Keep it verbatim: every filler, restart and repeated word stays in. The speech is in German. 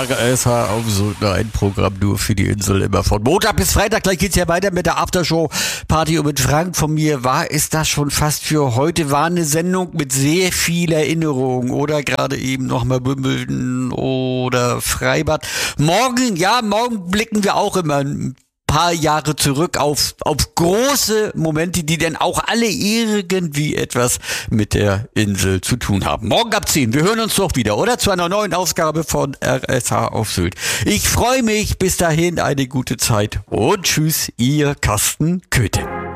R S H auf Sylt, ein Programm nur für die Insel, immer von Montag bis Freitag. Gleich geht's ja weiter mit der Aftershow-Party. Und mit Frank von mir war es das schon fast für heute. War eine Sendung mit sehr viel Erinnerung. Oder gerade eben nochmal Wimbledon oder Freibad. Morgen, ja, morgen blicken wir auch immer ein paar Jahre zurück auf, auf große Momente, die dann auch alle irgendwie etwas mit der Insel zu tun haben. Morgen ab zehn. Wir hören uns doch wieder, oder? Zu einer neuen Ausgabe von R S H auf Sylt. Ich freue mich. Bis dahin eine gute Zeit und tschüss, ihr Carsten Köthe.